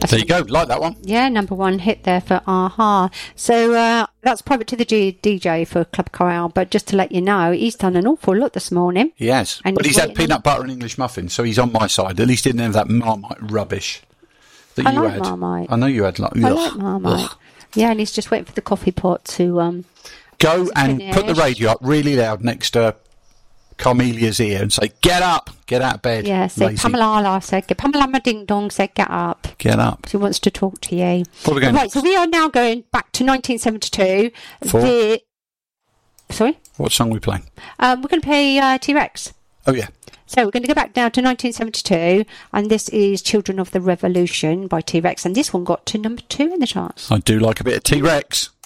There you go. Like that one. Yeah, number one hit there for Aha. So that's private to the DJ for Club Chorale. But just to let you know, he's done an awful lot this morning. He has. But he's had peanut butter and English muffins, so he's on my side. At least he didn't have that Marmite rubbish that you had. Marmite. I know you had. I like Marmite. Ugh. Yeah, and he's just waiting for the coffee pot to go and put the radio up really loud next to Carmelia's ear and say, "Get up, get out of bed." Yeah, say Pamela Pamela Ding Dong said, "Get up, get up." She wants to talk to you. What are we going right, so we are now going back to 1972. Sorry, what song are we playing? We're going to play T-Rex. Oh yeah. So we're going to go back down to 1972, and this is "Children of the Revolution" by T-Rex, and this one got to number 2 in the charts. I do like a bit of T-Rex.